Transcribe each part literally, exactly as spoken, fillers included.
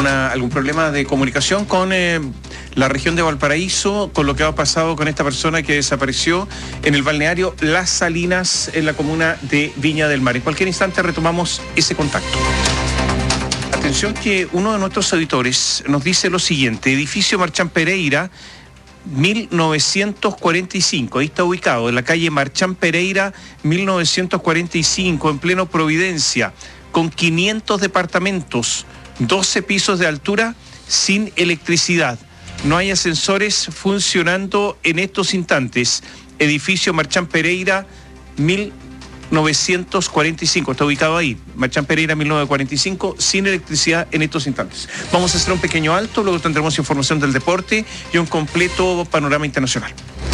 alguna, algún problema de comunicación con eh, la región de Valparaíso, con lo que ha pasado con esta persona que desapareció en el balneario Las Salinas, en la comuna de Viña del Mar. En cualquier instante retomamos ese contacto. Atención que uno de nuestros auditores nos dice lo siguiente: edificio Marchán Pereira, mil novecientos cuarenta y cinco, ahí está ubicado, en la calle Marchán Pereira, mil novecientos cuarenta y cinco, en pleno Providencia, con quinientos departamentos, doce pisos de altura, sin electricidad. No hay ascensores funcionando en estos instantes. Edificio Marchán Pereira, mil novecientos cuarenta y cinco, está ubicado ahí, Marchán Pereira mil novecientos cuarenta y cinco, sin electricidad en estos instantes. Vamos a hacer un pequeño alto, luego tendremos información del deporte y un completo panorama internacional.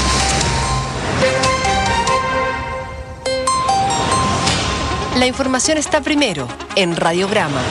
La información está primero en Radiograma.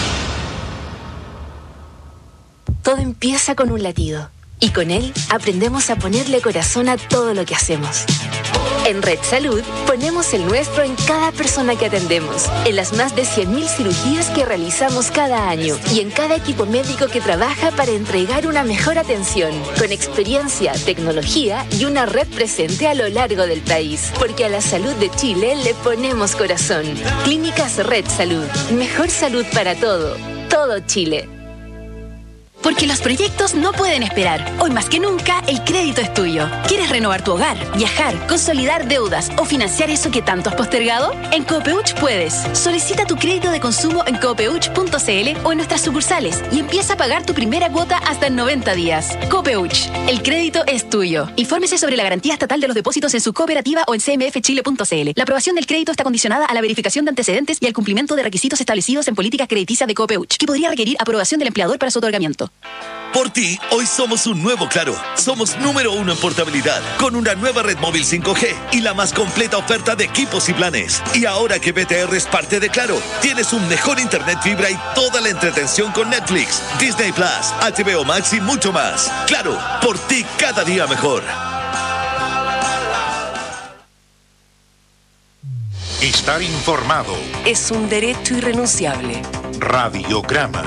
Todo empieza con un latido y con él aprendemos a ponerle corazón a todo lo que hacemos. En Red Salud ponemos el nuestro en cada persona que atendemos, en las más de cien mil cirugías que realizamos cada año y en cada equipo médico que trabaja para entregar una mejor atención, con experiencia, tecnología y una red presente a lo largo del país. Porque a la salud de Chile le ponemos corazón. Clínicas Red Salud. Mejor salud para todo. Todo Chile. Porque los proyectos no pueden esperar. Hoy más que nunca, el crédito es tuyo. ¿Quieres renovar tu hogar, viajar, consolidar deudas o financiar eso que tanto has postergado? En Copeuch puedes. Solicita tu crédito de consumo en copeuch punto cl o en nuestras sucursales y empieza a pagar tu primera cuota hasta en noventa días. Copeuch, el crédito es tuyo. Infórmese sobre la garantía estatal de los depósitos en su cooperativa o en c m f chile punto c l. La aprobación del crédito está condicionada a la verificación de antecedentes y al cumplimiento de requisitos establecidos en políticas crediticias de Copeuch, que podría requerir aprobación del empleador para su otorgamiento. Por ti, hoy somos un nuevo Claro. Somos número uno en portabilidad, con una nueva red móvil cinco G y la más completa oferta de equipos y planes. Y ahora que B T R es parte de Claro, tienes un mejor internet fibra y toda la entretención con Netflix, Disney Plus, H B O Max y mucho más. Claro, por ti cada día mejor. Estar informado Es un derecho irrenunciable. Radiograma.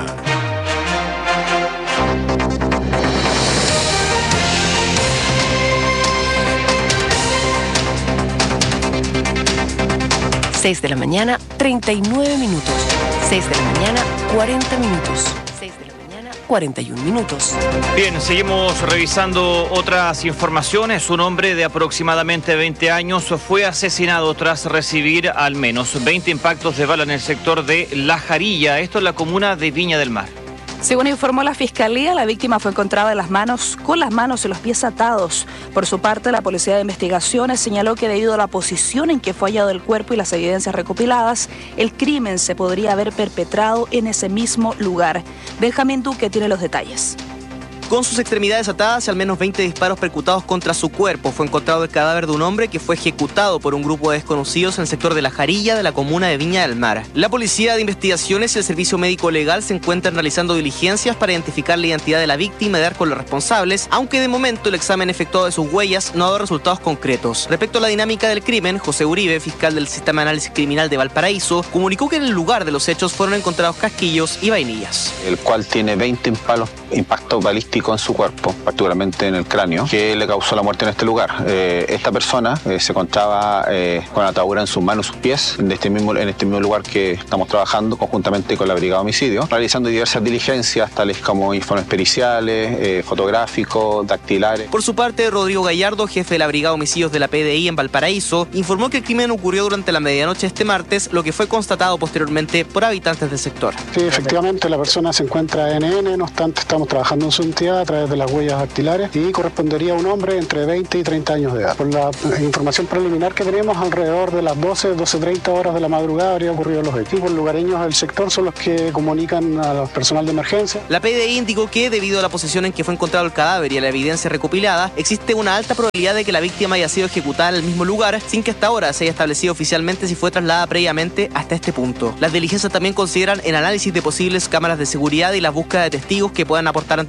seis de la mañana, treinta y nueve minutos. seis de la mañana, cuarenta minutos. seis de la mañana, cuarenta y un minutos. Bien, seguimos revisando otras informaciones. Un hombre de aproximadamente veinte años fue asesinado tras recibir al menos veinte impactos de bala en el sector de La Jarilla. Esto es la comuna de Viña del Mar. Según informó la Fiscalía, la víctima fue encontrada de las manos, con las manos y los pies atados. Por su parte, la Policía de Investigaciones señaló que debido a la posición en que fue hallado el cuerpo y las evidencias recopiladas, el crimen se podría haber perpetrado en ese mismo lugar. Benjamín Duque tiene los detalles. Con sus extremidades atadas y al menos veinte disparos percutados contra su cuerpo, fue encontrado el cadáver de un hombre que fue ejecutado por un grupo de desconocidos en el sector de La Jarilla de la comuna de Viña del Mar. La Policía de Investigaciones y el Servicio Médico Legal se encuentran realizando diligencias para identificar la identidad de la víctima y dar con los responsables, aunque de momento el examen efectuado de sus huellas no ha dado resultados concretos. Respecto a la dinámica del crimen, José Uribe, fiscal del Sistema de Análisis Criminal de Valparaíso, comunicó que en el lugar de los hechos fueron encontrados casquillos y vainillas. El cual tiene veinte impalos, impactos balísticos en su cuerpo, particularmente en el cráneo, que le causó la muerte en este lugar. Eh, esta persona eh, se encontraba eh, con atadura en sus manos y sus pies en este, mismo, en este mismo lugar que estamos trabajando conjuntamente con la Brigada de Homicidio, realizando diversas diligencias tales como informes periciales, eh, fotográficos, dactilares. Por su parte, Rodrigo Gallardo, jefe de la Brigada de Homicidios de la P D I en Valparaíso, informó que el crimen ocurrió durante la medianoche este martes, lo que fue constatado posteriormente por habitantes del sector. Sí, efectivamente, la persona se encuentra N N, no obstante estamos trabajando en su entidad a través de las huellas dactilares y correspondería a un hombre entre veinte y treinta años de edad. Por la información preliminar que tenemos, alrededor de las doce, doce treinta horas de la madrugada habría ocurrido los hechos. Los lugareños del sector son los que comunican al personal de emergencia. La P D I indicó que debido a la posición en que fue encontrado el cadáver y a la evidencia recopilada, existe una alta probabilidad de que la víctima haya sido ejecutada en el mismo lugar, sin que hasta ahora se haya establecido oficialmente si fue trasladada previamente hasta este punto. Las diligencias también consideran el análisis de posibles cámaras de seguridad y la búsqueda de testigos que puedan aportar antecedentes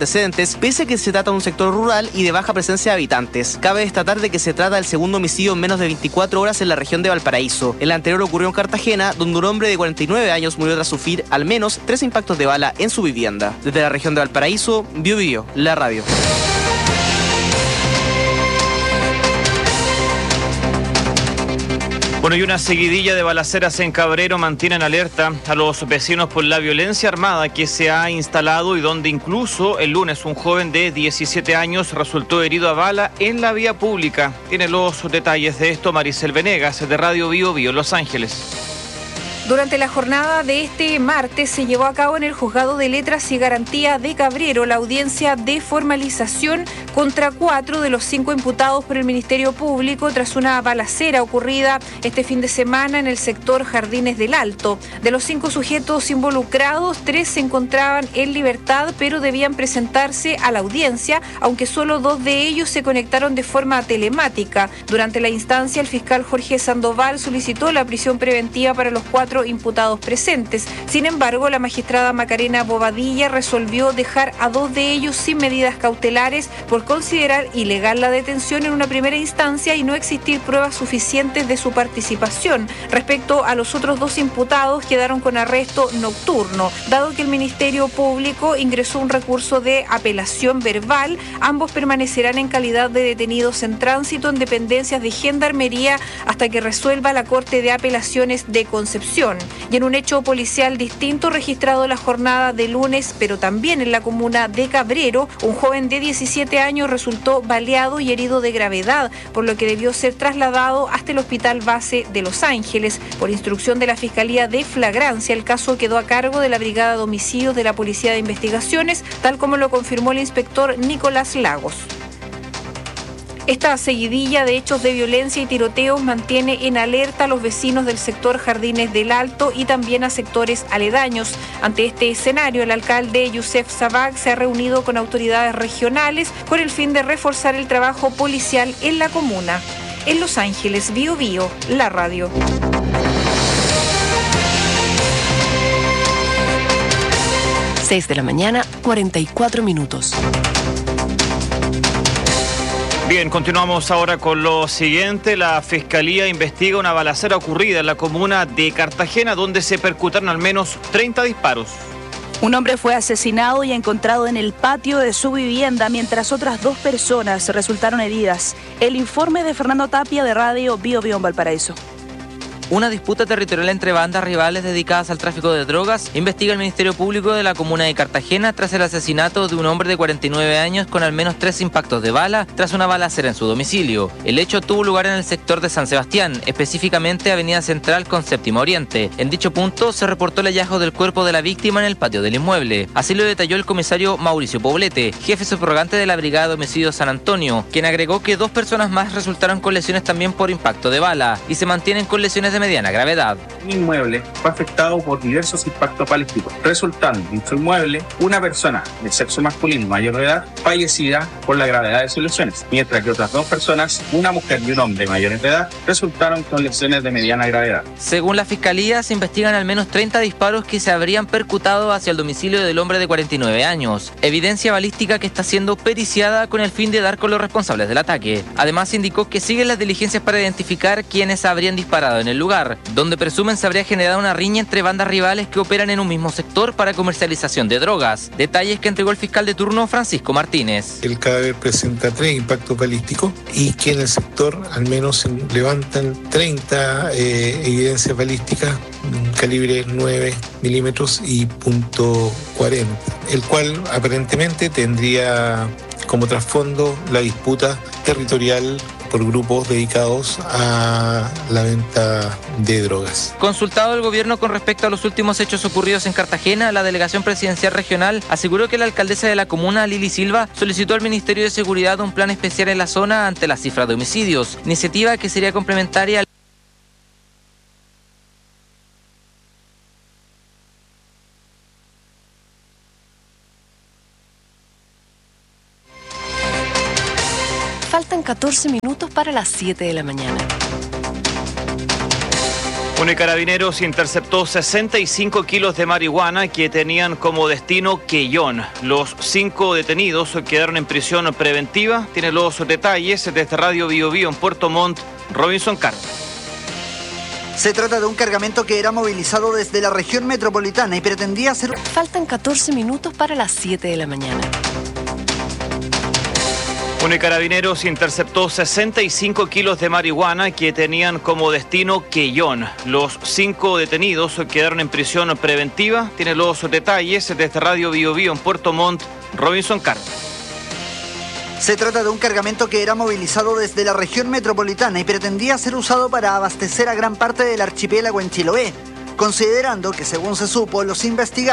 meses, pese a que se trata de un sector rural y de baja presencia de habitantes. Cabe destacar de que se trata del segundo homicidio en menos de veinticuatro horas en la región de Valparaíso. El anterior ocurrió en Cartagena, donde un hombre de cuarenta y nueve años murió tras sufrir al menos tres impactos de bala en su vivienda. Desde la región de Valparaíso, Bio Bio, la radio. Bueno, y una seguidilla de balaceras en Cabrero mantienen alerta a los vecinos por la violencia armada que se ha instalado y donde incluso el lunes un joven de diecisiete años resultó herido a bala en la vía pública. Tiene los detalles de esto Maricel Venegas de Radio Bio Bio, Los Ángeles. Durante la jornada de este martes se llevó a cabo en el Juzgado de Letras y Garantía de Cabrero la audiencia de formalización contra cuatro de los cinco imputados por el Ministerio Público tras una balacera ocurrida este fin de semana en el sector Jardines del Alto. De los cinco sujetos involucrados, tres se encontraban en libertad, pero debían presentarse a la audiencia, aunque solo dos de ellos se conectaron de forma telemática. Durante la instancia, el fiscal Jorge Sandoval solicitó la prisión preventiva para los cuatro imputados presentes. Sin embargo, la magistrada Macarena Bobadilla resolvió dejar a dos de ellos sin medidas cautelares por considerar ilegal la detención en una primera instancia y no existir pruebas suficientes de su participación. Respecto a los otros dos imputados, quedaron con arresto nocturno. Dado que el Ministerio Público ingresó un recurso de apelación verbal, ambos permanecerán en calidad de detenidos en tránsito en dependencias de Gendarmería hasta que resuelva la Corte de Apelaciones de Concepción. Y en un hecho policial distinto registrado la jornada de lunes, pero también en la comuna de Cabrero, un joven de diecisiete años resultó baleado y herido de gravedad, por lo que debió ser trasladado hasta el Hospital Base de Los Ángeles. Por instrucción de la Fiscalía de Flagrancia, el caso quedó a cargo de la Brigada de Homicidios de la Policía de Investigaciones, tal como lo confirmó el inspector Nicolás Lagos. Esta seguidilla de hechos de violencia y tiroteos mantiene en alerta a los vecinos del sector Jardines del Alto y también a sectores aledaños. Ante este escenario, el alcalde Youssef Sabag se ha reunido con autoridades regionales con el fin de reforzar el trabajo policial en la comuna. En Los Ángeles, Bio Bio, la radio. seis de la mañana, cuarenta y cuatro minutos. Bien, continuamos ahora con lo siguiente. La Fiscalía investiga una balacera ocurrida en la comuna de Cartagena, donde se percutaron al menos treinta disparos. Un hombre fue asesinado y encontrado en el patio de su vivienda, mientras otras dos personas resultaron heridas. El informe de Fernando Tapia de Radio Bio Bio en Valparaíso. Una disputa territorial entre bandas rivales dedicadas al tráfico de drogas investiga el Ministerio Público de la comuna de Cartagena tras el asesinato de un hombre de cuarenta y nueve años con al menos tres impactos de bala tras una balacera en su domicilio. El hecho tuvo lugar en el sector de San Sebastián, específicamente Avenida Central con Séptimo Oriente. En dicho punto se reportó el hallazgo del cuerpo de la víctima en el patio del inmueble. Así lo detalló el comisario Mauricio Poblete, jefe subrogante de la Brigada de Homicidios San Antonio, quien agregó que dos personas más resultaron con lesiones también por impacto de bala y se mantienen con lesiones de mediana gravedad. Un inmueble fue afectado por diversos impactos balísticos, resultando en su inmueble una persona de sexo masculino mayor de edad fallecida por la gravedad de sus lesiones, mientras que otras dos personas, una mujer y un hombre mayores de edad, resultaron con lesiones de mediana gravedad. Según la Fiscalía, se investigan al menos treinta disparos que se habrían percutado hacia el domicilio del hombre de cuarenta y nueve años, evidencia balística que está siendo periciada con el fin de dar con los responsables del ataque. Además, indicó que siguen las diligencias para identificar quiénes habrían disparado en el lugar, donde presumen se habría generado una riña entre bandas rivales que operan en un mismo sector para comercialización de drogas. Detalles que entregó el fiscal de turno Francisco Martínez. El cadáver presenta tres impactos balísticos y que en el sector al menos se levantan treinta eh, evidencias balísticas calibre nueve milímetros y punto cuarenta, el cual aparentemente tendría como trasfondo la disputa territorial por grupos dedicados a la venta de drogas. Consultado el gobierno con respecto a los últimos hechos ocurridos en Cartagena, la delegación presidencial regional aseguró que la alcaldesa de la comuna, Lili Silva, solicitó al Ministerio de Seguridad un plan especial en la zona ante la cifra de homicidios, iniciativa que sería complementaria al Faltan catorce minutos para las siete de la mañana. Unicarabineros interceptó sesenta y cinco kilos de marihuana que tenían como destino Quellón. Los cinco detenidos quedaron en prisión preventiva. Tiene los detalles desde Radio Bio Bio en Puerto Montt, Robinson Carter. Se trata de un cargamento que era movilizado desde la región metropolitana y pretendía ser... Faltan catorce minutos para las siete de la mañana. Unicarabineros interceptó sesenta y cinco kilos de marihuana que tenían como destino Quellón. Los cinco detenidos quedaron en prisión preventiva. Tiene los detalles desde Radio Bio Bio en Puerto Montt, Robinson Carter. Se trata de un cargamento que era movilizado desde la región metropolitana y pretendía ser usado para abastecer a gran parte del archipiélago en Chiloé, considerando que, según se supo, los investigados